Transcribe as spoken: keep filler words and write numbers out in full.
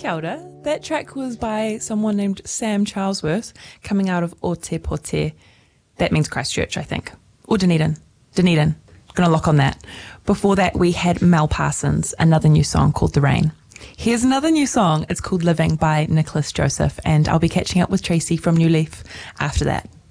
Kia ora. That track was by someone named Sam Charlesworth, coming out of Otepote. That means Christchurch, I think. Or Dunedin. Dunedin. Gonna lock on that. Before that, we had Mel Parsons, another new song called The Rain. Here's another new song. It's called Living by Nicholas Joseph, and I'll be catching up with Tracy from New Leaf after that.